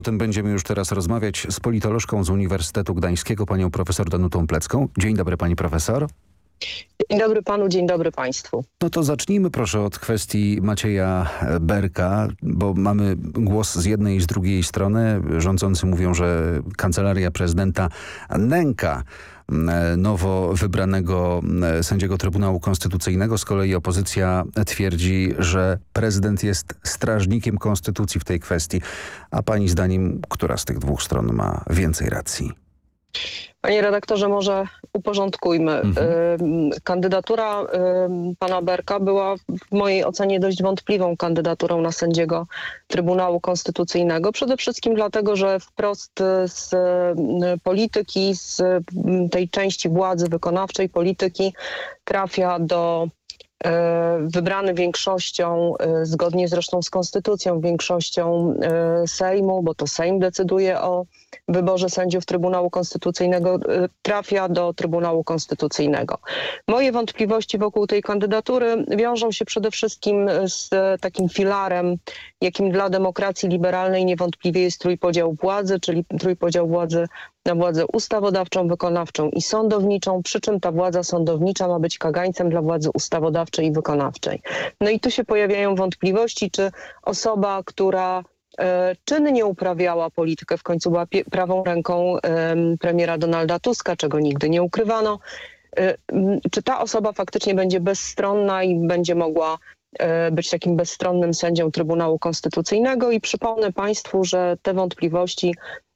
O tym będziemy już teraz rozmawiać z politolożką z Uniwersytetu Gdańskiego, panią profesor Danutą Plecką. Dzień dobry, pani profesor. Dzień dobry panu, dzień dobry państwu. No to zacznijmy proszę od kwestii Macieja Berka, bo mamy głos z jednej i z drugiej strony. Rządzący mówią, że kancelaria prezydenta nęka nowo wybranego sędziego Trybunału Konstytucyjnego. Z kolei opozycja twierdzi, że prezydent jest strażnikiem konstytucji w tej kwestii. A pani zdaniem, która z tych dwóch stron ma więcej racji? Panie redaktorze, może uporządkujmy. Kandydatura pana Berka była w mojej ocenie dość wątpliwą kandydaturą na sędziego Trybunału Konstytucyjnego. Przede wszystkim dlatego, że wprost z polityki, z tej części władzy wykonawczej polityki trafia do wybrany większością, zgodnie zresztą z konstytucją, większością Sejmu, bo to Sejm decyduje o wyborze sędziów Trybunału Konstytucyjnego, trafia do Trybunału Konstytucyjnego. Moje wątpliwości wokół tej kandydatury wiążą się przede wszystkim z takim filarem, jakim dla demokracji liberalnej niewątpliwie jest trójpodział władzy, czyli trójpodział władzy na władzę ustawodawczą, wykonawczą i sądowniczą, przy czym ta władza sądownicza ma być kagańcem dla władzy ustawodawczej i wykonawczej. No i tu się pojawiają wątpliwości, czy osoba, która czynnie uprawiała politykę, w końcu była prawą ręką premiera Donalda Tuska, czego nigdy nie ukrywano, czy ta osoba faktycznie będzie bezstronna i będzie mogła być takim bezstronnym sędzią Trybunału Konstytucyjnego. I przypomnę państwu, że te wątpliwości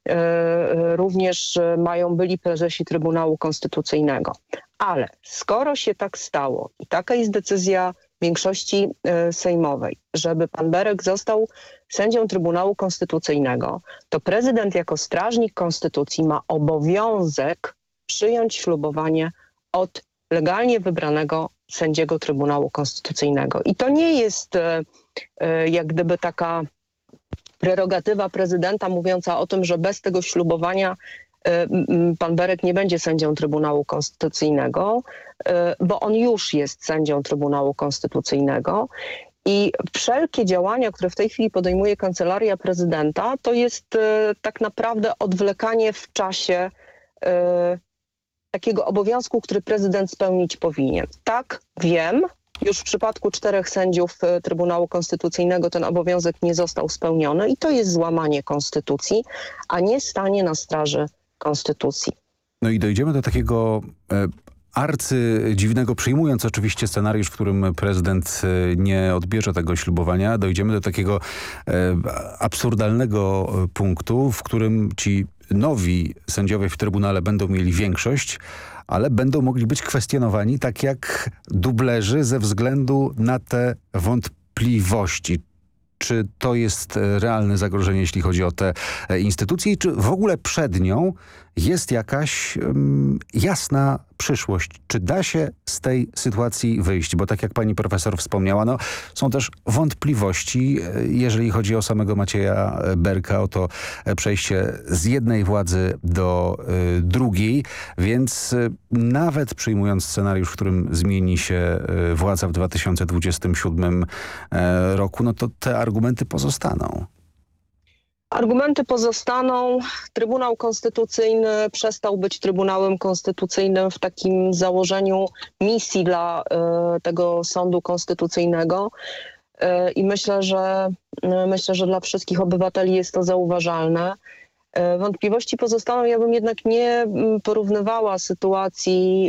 również mają byli prezesi Trybunału Konstytucyjnego. Ale skoro się tak stało i taka jest decyzja większości sejmowej, żeby pan Berek został sędzią Trybunału Konstytucyjnego, to prezydent jako strażnik konstytucji ma obowiązek przyjąć ślubowanie od legalnie wybranego sędziego Trybunału Konstytucyjnego. I to nie jest jak gdyby taka prerogatywa prezydenta mówiąca o tym, że bez tego ślubowania pan Berek nie będzie sędzią Trybunału Konstytucyjnego, bo on już jest sędzią Trybunału Konstytucyjnego i wszelkie działania, które w tej chwili podejmuje Kancelaria Prezydenta, to jest tak naprawdę odwlekanie w czasie takiego obowiązku, który prezydent spełnić powinien. Tak, wiem, już w przypadku 4 sędziów Trybunału Konstytucyjnego ten obowiązek nie został spełniony i to jest złamanie konstytucji, a nie stanie na straży konstytucji. No i dojdziemy do takiego arcydziwnego, przyjmując oczywiście scenariusz, w którym prezydent nie odbierze tego ślubowania, dojdziemy do takiego absurdalnego punktu, w którym ci nowi sędziowie w Trybunale będą mieli większość, ale będą mogli być kwestionowani tak jak dublerzy ze względu na te wątpliwości. Czy to jest realne zagrożenie, jeśli chodzi o te instytucje i czy w ogóle przed nią jest jakaś jasna przyszłość? Czy da się z tej sytuacji wyjść? Bo tak jak pani profesor wspomniała, no, są też wątpliwości, jeżeli chodzi o samego Macieja Berka, o to przejście z jednej władzy do drugiej, więc nawet przyjmując scenariusz, w którym zmieni się władza w 2027 roku, no to te argumenty pozostaną. Argumenty pozostaną. Trybunał Konstytucyjny przestał być Trybunałem Konstytucyjnym w takim założeniu misji dla tego sądu konstytucyjnego i myślę, że dla wszystkich obywateli jest to zauważalne. Wątpliwości pozostaną. Ja bym jednak nie porównywała sytuacji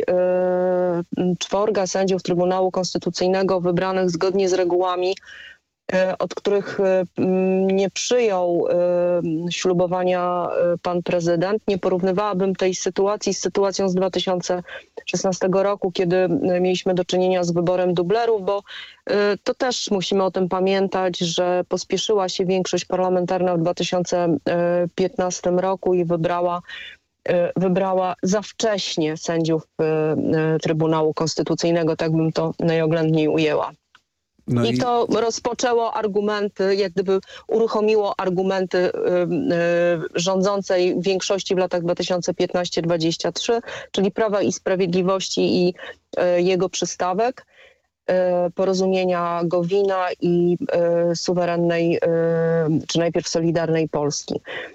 4 sędziów Trybunału Konstytucyjnego wybranych zgodnie z regułami, od których nie przyjął ślubowania pan prezydent. Nie porównywałabym tej sytuacji z sytuacją z 2016 roku, kiedy mieliśmy do czynienia z wyborem dublerów, bo to też musimy o tym pamiętać, że pospieszyła się większość parlamentarna w 2015 roku i wybrała za wcześnie sędziów Trybunału Konstytucyjnego, tak bym to najoględniej ujęła. No I to rozpoczęło argumenty, jak gdyby uruchomiło argumenty rządzącej większości w latach 2015-2023, czyli Prawa i Sprawiedliwości i jego przystawek, porozumienia Gowina i suwerennej, czy najpierw Solidarnej Polski.